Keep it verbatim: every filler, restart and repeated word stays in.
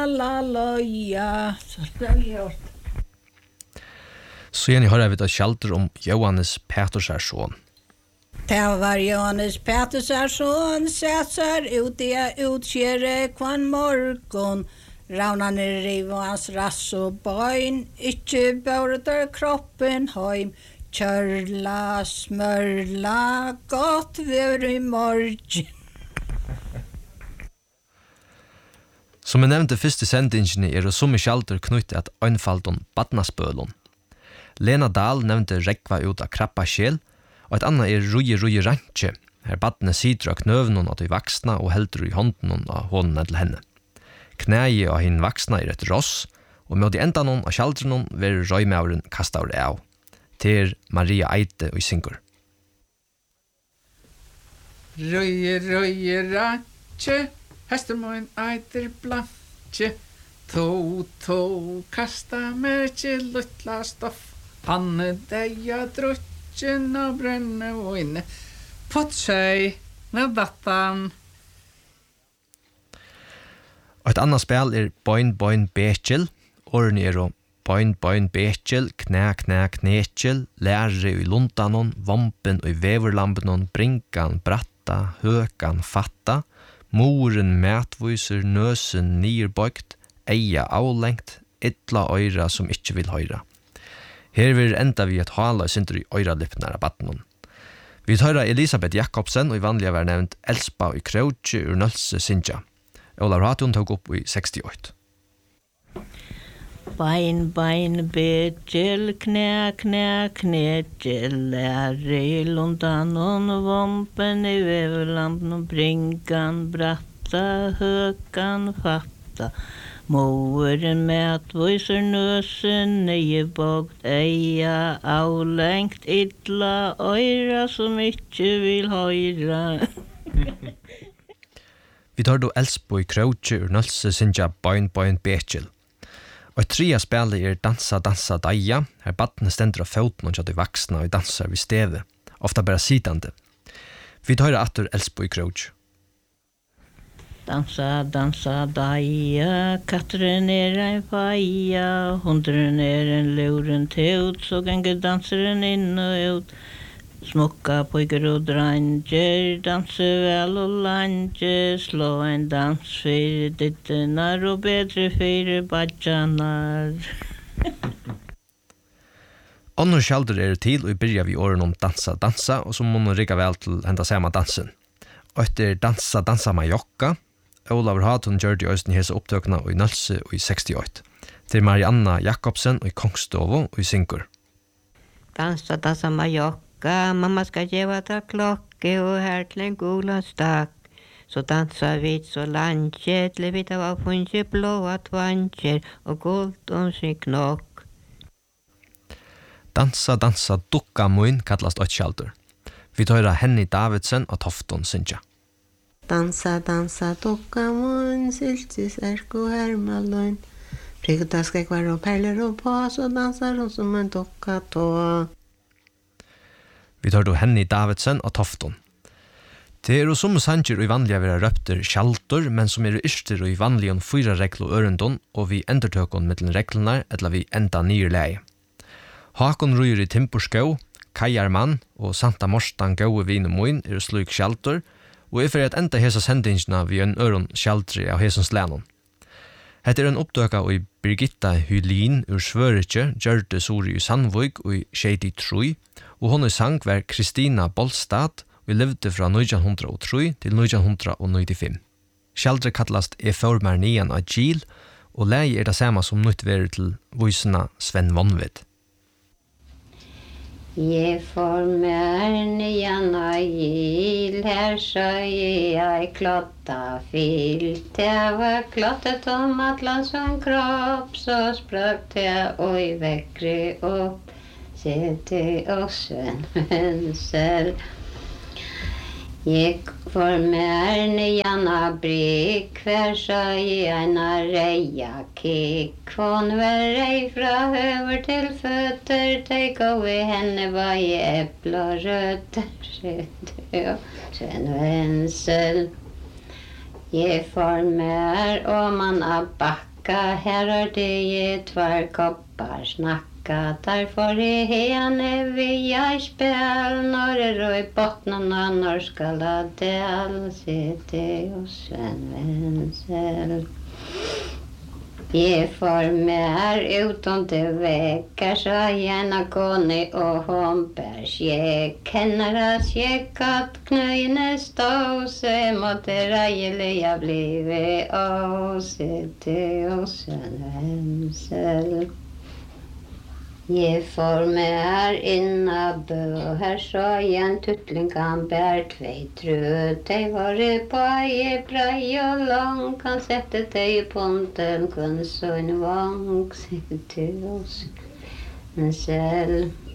la loja. Så det har jag gjort. Så igjen har vi et skjalter om Johannes Petrusars son. Det var Johannes Petrusars son, sätter ut i utkjere kvann morgon. Raunane riv og hans rass og bøyn, ikke bør kroppen heim. Kjørla, smørla, godt vær i morgen. Som jeg nevnte først i sendingene er det som i skjalter knyttet at øynfalden badnaspølon. Lena Dahl nevnte rekva ut av krabba sjel, og et annet er ruje ruje rantje, her badne sider av knøvnen av de vaksna og helder i hånden av hånden til henne. Knæje av hinn vaksna er et ross, og med de enda noen av skjaldren vil røymauren kasta over av. Til Maria Eite og syngur. Røye, røye, rantje, hestemoen eiter blantje, to, to, kasta merke luttla stoff, panne deia drutjen og brenne vågne, potsjei, med dattan. Og et annet spil er Boin Boin Bekjel, årene er å Boin Boin Bekjel, knæ knæ knekjel, lære i lundanon, vompen og veverlambenon, brinkan, bratta, høkan, fatta, moren mætviser, nøsen nirbøygt, eia avlengt, ytla øyra som ikke vil høyra. Her vil enda vi et hala synder i øyralippene av badnon. Vi tar Elisabeth Jakobsen, og i vanlige var nevnt Elspa og Krautje ur Nølse Sindja. Olav Ratun tok opp i sekstiåtte. Bein, bein, bekjel, knæ, knæ, knekjel, lære i lundanon, vompen i veverlampen, brinkan, bratta, høkan, fatta, moren mætviser nøsen, nøyebogt, eia, avlengt, idla, øyra som ikke vil høyra. Vi tar då Elsbo i Krautje ur Nølse Sindja Boin Boin Bekjel. Og et tria spillet er Dansa Dansa Daia, her badne stender av foten og de vaksna og dansar vid steve, ofta bara sidande. Vi tar atter Elsbo i Krautje. Dansa, dansa, daia, katteren er en faia, hundren er en luren teut, så ganger danseren inn og ut. Smukka pojker og dranger, danse vel og lange, slå en dans for dittenar og bedre for badjanar. Annor skjalder er til, og i byrja vi åren om Dansa Dansa, og så må man rikka vel til henda samme dansen. Og etter Dansa Dansa Majokka, Olav Ratun gjør de øysten hese opptøkna og i Nølse og i sekstiåtte. Til Marianna Jakobsen og i Kongstovo og i Synkur. Dansa Dansa Majokka. Mamma ska geva ta klokke og her til en gola stak. Så dansa vi så lanche, til vi ta var funge blåa tvanger og guld om sin knokk. Dansa, dansa, dukka moin kallast åttskjaldur. Vi tar Henny Davidsen og Tofton Sindja. Dansa, dansa, dukka moin, syltis erko hermaløyn. Prikta skrekvar og perler og på, så dansar hun som en dukka tå. Vi tar då Henny Davidsen og Tofton. Det er jo som sanger og i vanlige være røpter skjaltor, men som er yrster og i vanlige om fyra regler og ørendon, og vi endertøkon mittlen reglene, eller vi enda nye leie. Hakon Røyer i Timporskau, Kajarmann og Santa Morstan Gaue Vin og Moin er slik skjaltor, og er for at enda hesa sendingene vi en øron skjaltri av hesens lænon. Hette er en oppdøka og i Birgitta Hylin ur Svøritje, Gjørde Sori i Sandvøg og i Shady Trui, og hon i sang var Kristina Bolstad, og levde fra nitjan hundrað og tre til nitjan hundrað og nittifem. Skjaldre kallast E for mer nian av Gil, og lei er det samme som nytt verer til voisena Sven Vonvid. Jeg får mer nian av Gil, her så jeg klotta fil. Det var klottet om atlas og en kropp, så sprøk det og i vekkri opp. Sette og Sven Vensel. Jeg får mer nian av brik, hver så jeg en reia kikk. Kvån var rei fra høver til føtter, tenk og i henne var jeg eple og røtter. Sette og Sven Vensel. Jeg får mer om man av bakk. bakka, her er det tvar koppar snakka, derfor er hene vi jeg spel, når er og i botnarna, når skal ha del, sitte og Sven Wenzel. Jeg får mer utom til vekkar, så gjerne kone og hon bär skjek. Kenner at skjek at knøyene stå, så måtte reilige blive og sitte og Sven Wenzel. Jeg får mer inna bø, her så igjen tuttlingan bär tvei trød. De var i baie, brei og lang, kan sette de i ponten, kun så en vang, sitte og Sven Wenzel.